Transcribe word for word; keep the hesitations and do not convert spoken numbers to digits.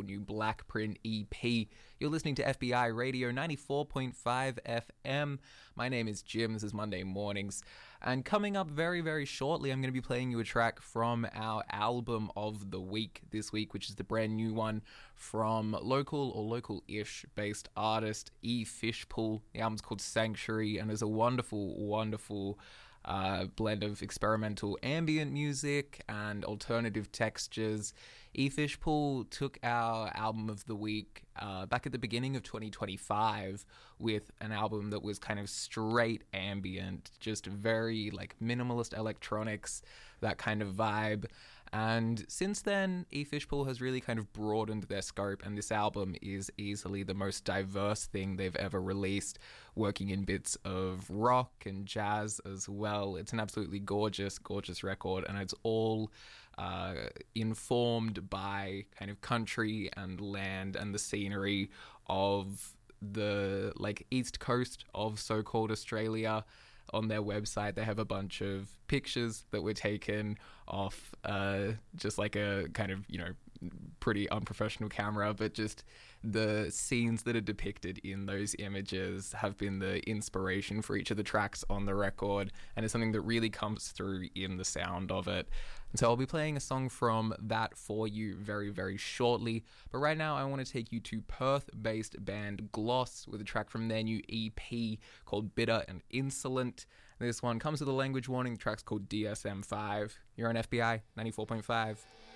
new Black Print E P. You're listening to F B I Radio ninety-four point five F M. My name is Jim. This is Monday Mornings. And coming up very, very shortly, I'm going to be playing you a track from our album of the week this week, which is the brand new one from local or local-ish based artist E. Fishpool. The album's called Sanctuary and is a wonderful, wonderful Uh, blend of experimental ambient music and alternative textures. E. Fishpool took our album of the week uh, back at the beginning of twenty twenty-five with an album that was kind of straight ambient, just very like minimalist electronics, that kind of vibe. And since then, E. Fishpool has really kind of broadened their scope, and this album is easily the most diverse thing they've ever released, working in bits of rock and jazz as well. It's an absolutely gorgeous, gorgeous record, and it's all uh, informed by kind of country and land and the scenery of the like east coast of so-called Australia. On their website, they have a bunch of pictures that were taken off uh, just like a kind of, you know, pretty unprofessional camera, but just the scenes that are depicted in those images have been the inspiration for each of the tracks on the record, and it's something that really comes through in the sound of it. And so I'll be playing a song from that for you very, very shortly, but right now I want to take you to Perth-based band Gloss with a track from their new E P called Bitter and Insolent. This one comes with a language warning. The track's called D S M five. You're on F B I ninety-four point five.